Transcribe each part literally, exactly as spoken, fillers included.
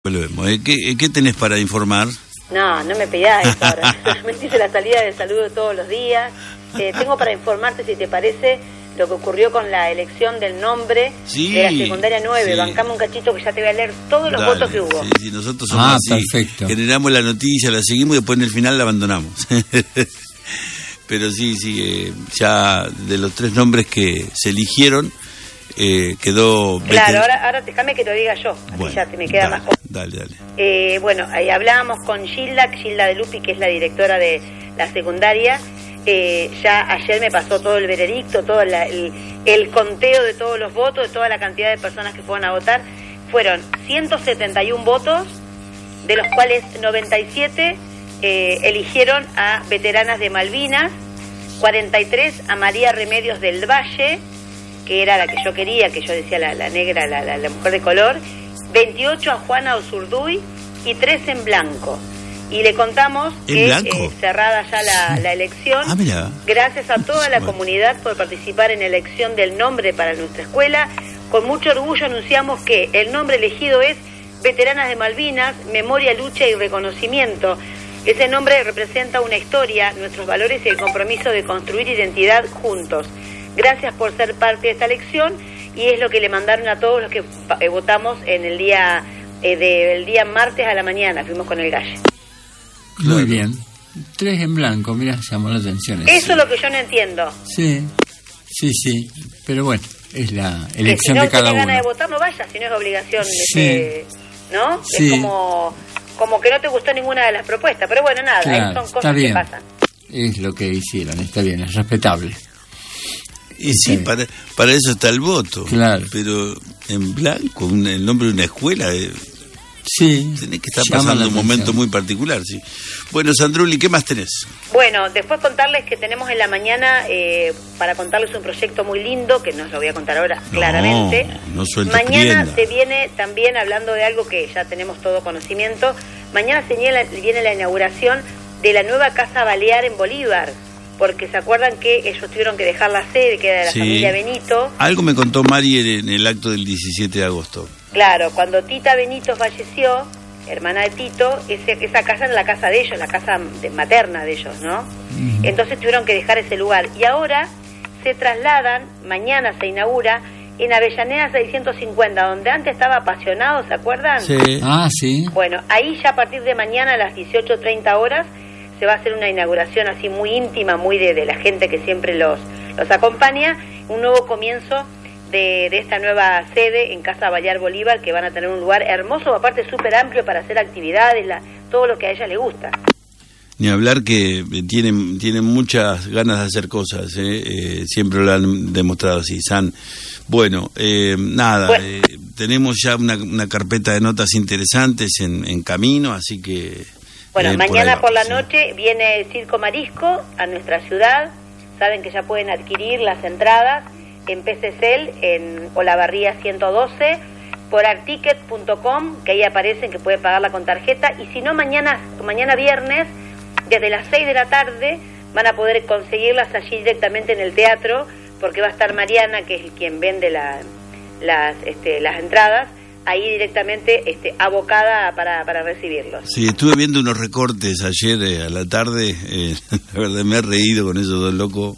Volvemos. ¿Eh? ¿Qué, ¿Qué tenés para informar? No, no me pidáis eso ahora. Me hice la salida de saludo todos los días. Eh, tengo para informarte, si te parece, lo que ocurrió con la elección del nombre sí, de la secundaria nueve. Sí. Bancame un cachito que ya te voy a leer todos los Dale, votos que hubo. Sí, sí, nosotros somos ah, así. Perfecto. Generamos la noticia, la seguimos y después en el final la abandonamos. Pero sí, sí, eh, ya de los tres nombres que se eligieron, eh, quedó... Claro, ahora, ahora déjame que lo diga yo, así bueno, ya te me queda dale, más... Dale, dale. Eh, bueno, ahí hablábamos con Gilda, Gilda de Lupi, que es la directora de la secundaria. Eh, ya ayer me pasó todo el veredicto, todo la, el, el conteo de todos los votos, de toda la cantidad de personas que fueron a votar. Fueron ciento setenta y uno votos, de los cuales noventa y siete eh, eligieron a veteranas de Malvinas, cuarenta y tres a María Remedios del Valle, que era la que yo quería, que yo decía la, la negra, la, la, la mujer de color, veintiocho a Juana Osurduy y tres en blanco. Y le contamos que eh, cerrada ya la, la elección, ah, mira. Gracias a toda la bueno. comunidad por participar en la elección del nombre para nuestra escuela. Con mucho orgullo anunciamos que el nombre elegido es Veteranas de Malvinas, Memoria, Lucha y Reconocimiento. Ese nombre representa una historia, nuestros valores y el compromiso de construir identidad juntos. Gracias por ser parte de esta elección, y es lo que le mandaron a todos los que eh, votamos en el día eh, del día martes a la mañana. Fuimos con el Galle. Muy claro. Bien. Tres en blanco, mira, llamó la atención. Eso sí. Es lo que yo no entiendo. Sí, sí, sí. Pero bueno, es la elección si no de cada uno. Si no ganas de votar, no vayas, si no es obligación. Sí. Este, ¿no? Sí. Es como, como que no te gustó ninguna de las propuestas. Pero bueno, nada, claro, son cosas que pasan. Es lo que hicieron, está bien, es respetable. Y sí, para, para eso está el voto. Claro. Pero en blanco, un, el nombre de una escuela... Eh, sí. Tenés que estar pasando un momento muy particular, sí. Bueno, Sandruli, ¿qué más tenés? Bueno, después contarles que tenemos en la mañana, eh, para contarles un proyecto muy lindo, que no os lo voy a contar ahora no, claramente. No sueltes Mañana prienda. se viene también, hablando de algo que ya tenemos todo conocimiento, mañana se viene la, viene la inauguración de la nueva Casa Balear en Bolívar. Porque se acuerdan que ellos tuvieron que dejar la sede, que era de la sí. familia Benito. Algo me contó Mari en el acto del diecisiete de agosto. Claro, cuando Tita Benito falleció, hermana de Tito, ese, esa casa era la casa de ellos, la casa de, materna de ellos, ¿no? Uh-huh. Entonces tuvieron que dejar ese lugar. Y ahora se trasladan, mañana se inaugura, en Avellaneda seiscientos cincuenta, donde antes estaba Apasionado, ¿se acuerdan? Sí. Ah, sí. Bueno, ahí ya a partir de mañana a las dieciocho treinta horas... se va a hacer una inauguración así muy íntima, muy de, de la gente que siempre los, los acompaña, un nuevo comienzo de, de esta nueva sede en Casa Balear Bolívar, que van a tener un lugar hermoso, aparte súper amplio para hacer actividades, la, todo lo que a ella le gusta. Ni hablar que tienen, tienen muchas ganas de hacer cosas, ¿eh? Eh, siempre lo han demostrado así, San. Bueno, eh, nada, bueno. Eh, tenemos ya una, una carpeta de notas interesantes en, en camino, así que... Bueno, eh, mañana por, por la sí. noche viene Circo Marisco a nuestra ciudad. Saben que ya pueden adquirir las entradas en P C C L, en Olavarría ciento doce, por articket punto com, que ahí aparecen que pueden pagarla con tarjeta. Y si no, mañana mañana viernes, desde las seis de la tarde, van a poder conseguirlas allí directamente en el teatro, porque va a estar Mariana, que es quien vende la, las, este, las entradas, ahí directamente este, abocada para, para recibirlos. Sí, estuve viendo unos recortes ayer eh, a la tarde, eh, la verdad me he reído con esos dos locos.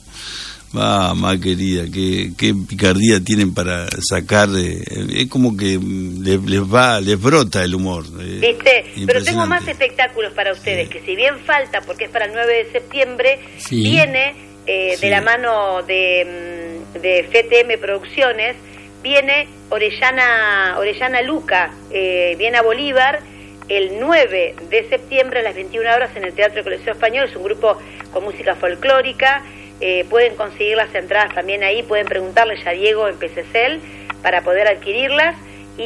Va, más querida, qué, qué picardía tienen para sacar, eh, es como que les, les va, les brota el humor. Eh, ¿Viste? Pero tengo más espectáculos para ustedes, sí. Que si bien falta, porque es para el nueve de septiembre, sí. Viene eh, sí. de la mano de, de F T M Producciones, viene Orellana, Orellana Luca, eh, viene a Bolívar el nueve de septiembre a las veintiuna horas en el Teatro Coliseo Español. Es un grupo con música folclórica, eh, pueden conseguir las entradas también ahí, pueden preguntarles a Diego en P C C L para poder adquirirlas.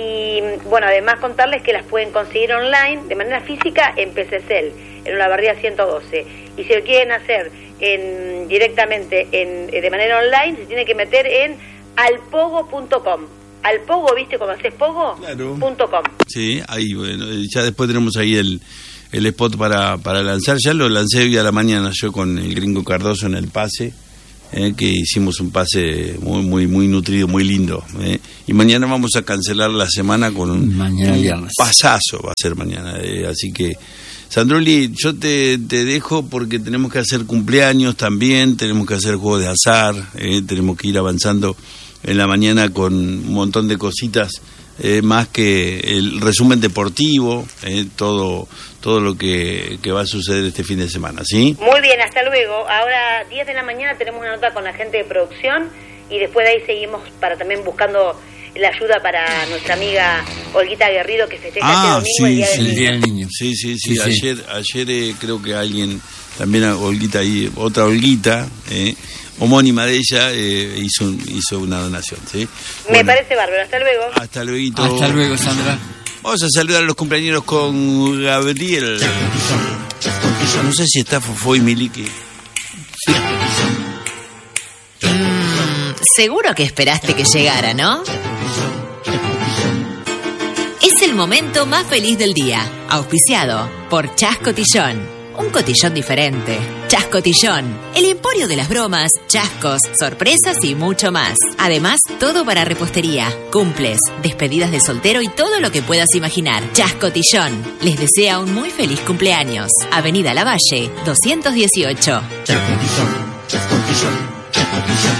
Y bueno, además contarles que las pueden conseguir online de manera física en P C C L, en Olavarría ciento doce. Y si lo quieren hacer en, directamente en, de manera online, se tiene que meter en alpogo punto com. Alpogo, ¿viste cómo haces pogo? Claro. Punto com. Sí, ahí, bueno, ya después tenemos ahí el, el spot para, para lanzar. Ya lo lancé hoy a la mañana yo con el Gringo Cardoso en el pase. eh, que hicimos un pase muy muy muy nutrido, muy lindo. Eh. Y mañana vamos a cancelar la semana con un, mañana un pasazo, va a ser mañana. Eh, así que, Sandroli, yo te, te dejo porque tenemos que hacer cumpleaños también, tenemos que hacer juegos de azar, eh, tenemos que ir avanzando en la mañana con un montón de cositas. Eh, más que el resumen deportivo, eh, todo todo lo que, que va a suceder este fin de semana, ¿sí? Muy bien, hasta luego. Ahora, diez de la mañana, tenemos una nota con la gente de producción y después de ahí seguimos para también buscando la ayuda para nuestra amiga Olguita Guerrido, que festeja ah, este domingo sí, el Día del sí, Niño. niño. Sí, sí, sí, sí, sí. Ayer, ayer eh, creo que alguien, también a Olguita ahí, otra Olguita, eh, homónima de ella, eh, hizo hizo una donación, ¿sí? Me bueno, parece bárbaro. Hasta luego. Hasta luego. Hasta luego, Sandra. Vamos a saludar a los compañeros con Gabriel. No sé si está Fofo y Miliki. Sí. Mm, seguro que esperaste que llegara, ¿no? Es el momento más feliz del día. Auspiciado por Chas Cotillón. Un cotillón diferente. Chas Cotillón, el emporio de las bromas, chascos, sorpresas y mucho más. Además, todo para repostería, cumples, despedidas de soltero y todo lo que puedas imaginar. Chas Cotillón les desea un muy feliz cumpleaños. Avenida Lavalle, doscientos dieciocho. Chas Cotillón, Chas Cotillón, Chas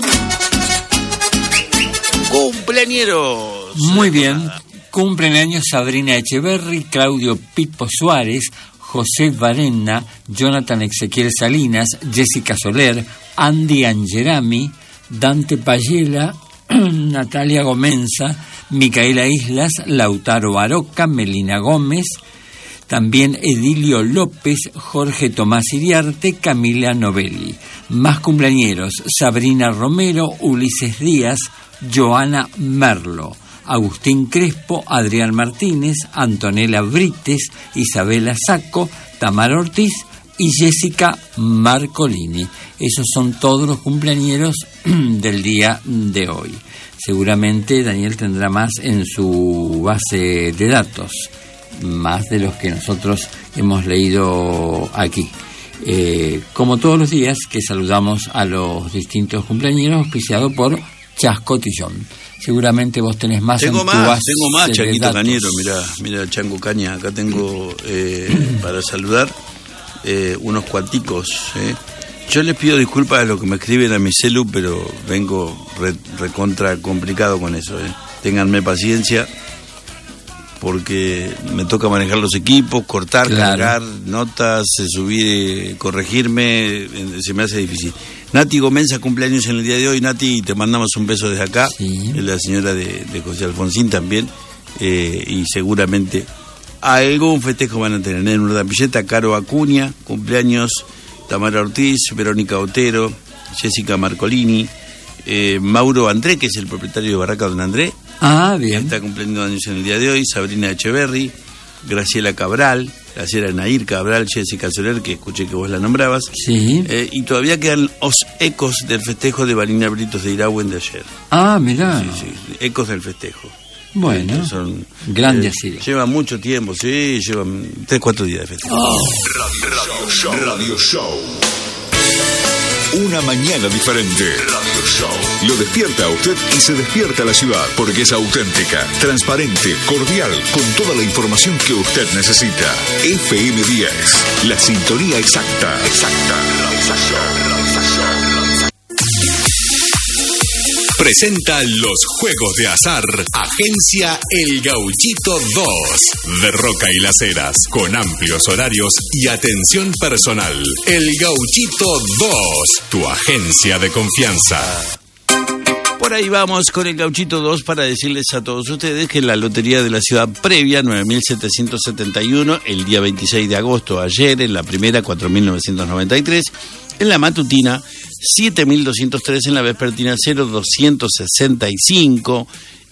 Cotillón. Cumpleañeros. Muy bien. Cumplen años Sabrina Echeverry, Claudio Pipo Suárez, José Varena, Jonathan Ezequiel Salinas, Jessica Soler, Andy Angerami, Dante Payela, Natalia Gomenza, Micaela Islas, Lautaro Baroca, Melina Gómez, también Edilio López, Jorge Tomás Iriarte, Camila Novelli. Más cumpleañeros: Sabrina Romero, Ulises Díaz, Joana Merlo, Agustín Crespo, Adrián Martínez, Antonella Brites, Isabela Sacco, Tamara Ortiz y Jessica Marcolini. Esos son todos los cumpleañeros del día de hoy. Seguramente Daniel tendrá más en su base de datos, más de los que nosotros hemos leído aquí. Eh, como todos los días que saludamos a los distintos cumpleañeros, auspiciado por Chas Cotillón. Seguramente vos tenés más tengo en más, tu base tengo más, Changuito datos. Cañero, mirá, mirá, Chango Caña, acá tengo eh, para saludar eh, unos cuanticos. Eh. Yo les pido disculpas a los que me escriben a mi celu, pero vengo re, recontra complicado con eso. Eh. Ténganme paciencia, porque me toca manejar los equipos, cortar, claro, cargar notas, subir, corregirme, se me hace difícil. Nati Gomenza cumpleaños en el día de hoy. Nati, te mandamos un beso desde acá. Sí. Es la señora de, de José Alfonsín también. Eh, y seguramente algún festejo van a tener. En Urdampilleta, Caro Acuña, cumpleaños. Tamara Ortiz, Verónica Otero, Jessica Marcolini, eh, Mauro André, que es el propietario de Barraca Don André. Ah, bien. Está cumpliendo años en el día de hoy. Sabrina Echeverry, Graciela Cabral, Graciela Nair Cabral, Jessica Soler, que escuché que vos la nombrabas. Sí. Eh, y todavía quedan los ecos del festejo de Vanina Britos de Iragüen de ayer. Ah, mirá. Sí, sí, ecos del festejo. Bueno, eh, son grandes eh, ideas. Llevan mucho tiempo, sí, llevan tres, cuatro días de festejo. Oh. Radio Show. Radio Show. Una mañana diferente. Radio Show. Lo despierta a usted y se despierta a la ciudad, porque es auténtica, transparente, cordial, con toda la información que usted necesita. F M diez, la sintonía exacta. Exacta. Realización. Realización. Presenta los juegos de azar Agencia El Gauchito dos de Roca y Las Heras, con amplios horarios y atención personal. El Gauchito dos, tu agencia de confianza. Por ahí vamos con el Gauchito dos para decirles a todos ustedes que la Lotería de la Ciudad Previa, nueve mil setecientos setenta y uno, el día veintiséis de agosto, ayer, en la primera, cuatro mil novecientos noventa y tres, en la matutina, siete mil doscientos tres, en la vespertina, cero mil doscientos sesenta y cinco,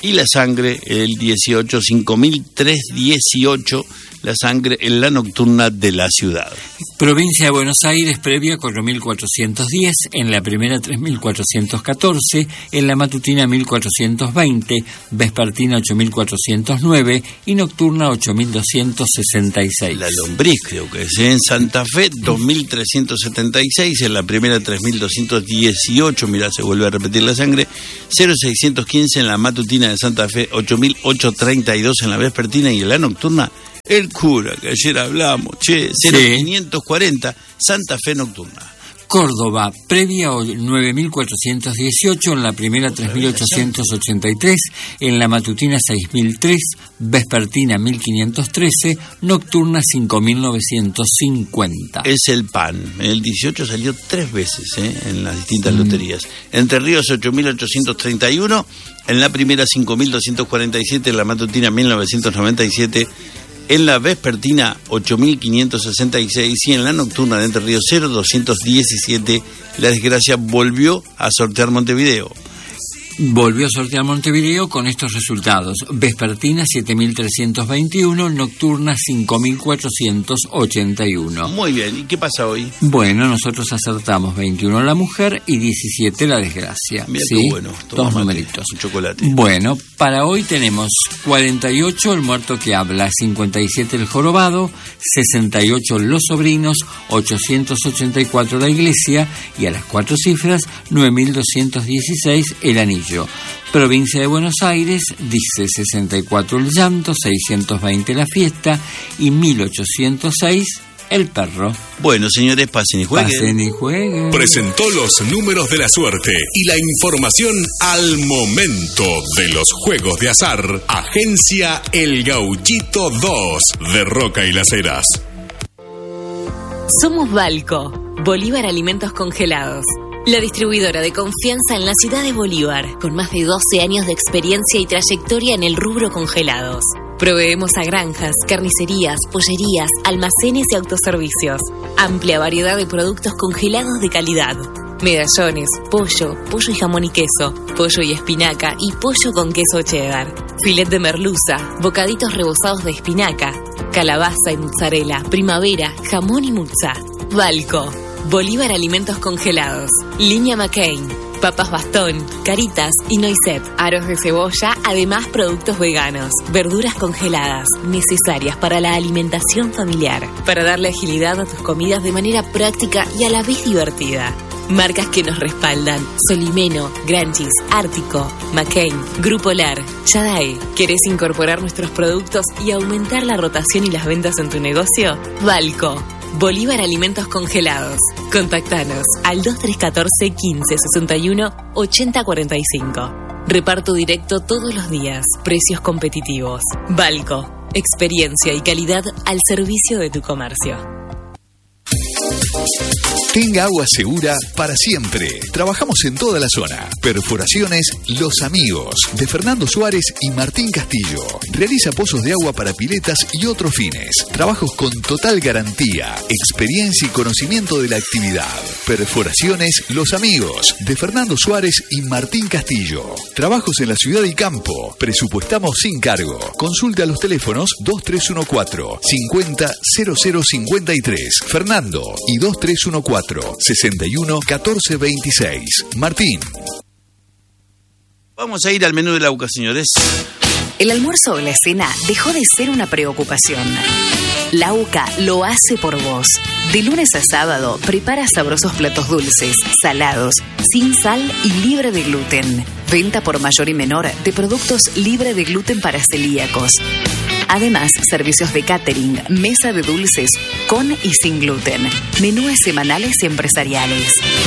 Y la sangre, el dieciocho, cinco mil trescientos dieciocho, la sangre en la nocturna de la ciudad. Provincia de Buenos Aires, previa cuatro mil cuatrocientos diez, en la primera tres mil cuatrocientos catorce, en la matutina mil cuatrocientos veinte, vespertina ocho mil cuatrocientos nueve y nocturna ocho mil doscientos sesenta y seis. La lombriz creo que es. En Santa Fe dos mil trescientos setenta y seis, en la primera tres mil doscientos dieciocho, mirá, se vuelve a repetir la sangre, cero mil seiscientos quince en la matutina de Santa Fe, ocho mil ochocientos treinta y dos en la vespertina y en la nocturna, el cura, que ayer hablamos, che, cero mil quinientos cuarenta, Santa Fe nocturna. Córdoba, previa nueve mil cuatrocientos dieciocho, en la primera tres mil ochocientos ochenta y tres, en la matutina seis mil tres, vespertina mil quinientos trece, nocturna cinco mil novecientos cincuenta. Es el P A N, el dieciocho salió tres veces ¿eh? en las distintas mm. loterías. Entre Ríos ocho mil ochocientos treinta y uno, en la primera cinco mil doscientos cuarenta y siete, en la matutina mil novecientos noventa y siete, en la vespertina ocho mil quinientos sesenta y seis y en la nocturna de Entre Ríos cero mil doscientos diecisiete, la desgracia volvió a sortear Montevideo. Volvió a sortear Montevideo con estos resultados: vespertina siete mil trescientos veintiuno, nocturna cinco mil cuatrocientos ochenta y uno. Muy bien, ¿y qué pasa hoy? Bueno, nosotros acertamos veintiuno la mujer y diecisiete la desgracia. Mira ¿sí? qué bueno. Dos mate, numeritos. Un chocolate. Bueno, para hoy tenemos cuarenta y ocho el muerto que habla, cincuenta y siete el jorobado, sesenta y ocho los sobrinos, ochocientos ochenta y cuatro la iglesia y a las cuatro cifras nueve mil doscientos dieciséis el anillo. Provincia de Buenos Aires dice sesenta y cuatro el llanto, seiscientos veinte la fiesta y mil ochocientos seis el perro. Bueno, señores, pasen y jueguen. Pasen y jueguen. Presentó los números de la suerte y la información al momento de los juegos de azar. Agencia El Gauchito dos de Roca y Las Heras. Somos Balco, Bolívar Alimentos Congelados. La distribuidora de confianza en la ciudad de Bolívar, con más de doce años de experiencia y trayectoria en el rubro congelados. Proveemos a granjas, carnicerías, pollerías, almacenes y autoservicios. Amplia variedad de productos congelados de calidad. Medallones, pollo, pollo y jamón y queso, pollo y espinaca y pollo con queso cheddar. Filet de merluza, bocaditos rebozados de espinaca, calabaza y mozzarella, primavera, jamón y muzza. Balco. Bolívar Alimentos Congelados, Línea McCain, papas bastón, caritas y noisette, aros de cebolla, además productos veganos, verduras congeladas, necesarias para la alimentación familiar, para darle agilidad a tus comidas de manera práctica y a la vez divertida. Marcas que nos respaldan: Solimeno, Granchis, Ártico, McCain, Grupo Lar, Yadae. ¿Querés incorporar nuestros productos y aumentar la rotación y las ventas en tu negocio? Balco. Bolívar Alimentos Congelados. Contactanos al dos tres uno cuatro, quince, sesenta y uno, ochenta cuarenta y cinco. Reparto directo todos los días. Precios competitivos. Balco. Experiencia y calidad al servicio de tu comercio. Tenga agua segura para siempre. Trabajamos en toda la zona. Perforaciones Los Amigos, de Fernando Suárez y Martín Castillo. Realiza pozos de agua para piletas y otros fines. Trabajos con total garantía, experiencia y conocimiento de la actividad. Perforaciones Los Amigos, de Fernando Suárez y Martín Castillo. Trabajos en la ciudad y campo. Presupuestamos sin cargo. Consulte a los teléfonos dos tres uno cuatro, cincuenta, cero cero cincuenta y tres. Fernando y dos tres uno cuatro, sesenta y uno, catorce veintiséis. Martín. Vamos a ir al menú de la U C A, señores. El almuerzo o la cena dejó de ser una preocupación. La U C A lo hace por vos. De lunes a sábado prepara sabrosos platos dulces, salados, sin sal y libre de gluten. Venta por mayor y menor de productos libre de gluten para celíacos. Además, servicios de catering, mesa de dulces con y sin gluten, menúes semanales y empresariales.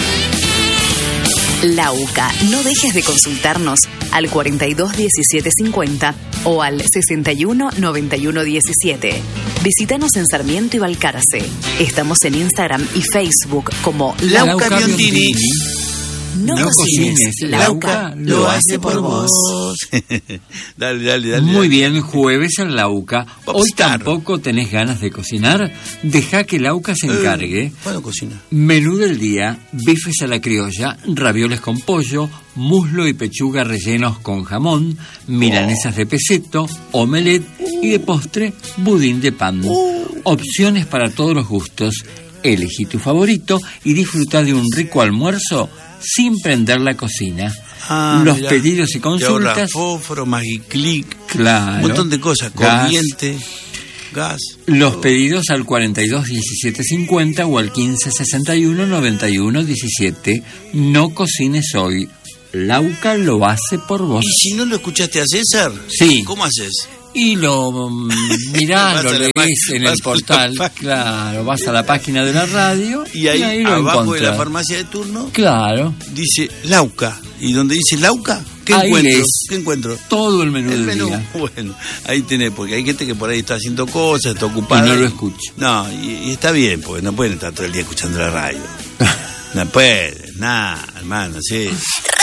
La U C A. No dejes de consultarnos al cuarenta y dos diecisiete cincuenta o al sesenta y uno noventa y uno diecisiete. Visítanos en Sarmiento y Balcarce. Estamos en Instagram y Facebook como La U C A Biondini. No, no cocines, cocines. Lauca lo, lo hace por vos. Dale, dale, dale. Muy dale. bien, jueves en Lauca. Hoy tampoco tenés ganas de cocinar. Deja que Lauca se encargue. Eh, ¿Puedo cocinar? Menú del día: bifes a la criolla, ravioles con pollo, muslo y pechuga rellenos con jamón, milanesas oh. de peseto, omelette uh. y de postre, budín de pan. Uh. Opciones para todos los gustos. Elegí tu favorito y disfruta de un rico almuerzo sin prender la cocina. Ah, los mirá, pedidos y consultas. Fósforo, Magiclick, claro, un montón de cosas, gas, corriente, gas. Los oh. pedidos al cuarenta y dos diecisiete cincuenta o al quince sesenta y uno noventa y uno diecisiete. No cocines hoy. Lauca lo hace por vos. ¿Y si no lo escuchaste a César? Sí. ¿Cómo haces? Y lo mirás, lo lees en el portal, claro, vas a la página de la radio y ahí, y ahí lo abajo encontrás. de la farmacia de turno, claro, dice Lauca, y donde dice Lauca, ¿qué ahí encuentro? Es ¿Qué encuentro? Todo el menú el del menú. día. Bueno, ahí tenés, porque hay gente que por ahí está haciendo cosas, está ocupada. Y no lo escucha. No, y, y está bien, porque no pueden estar todo el día escuchando la radio. No pueden, nada, hermano, sí.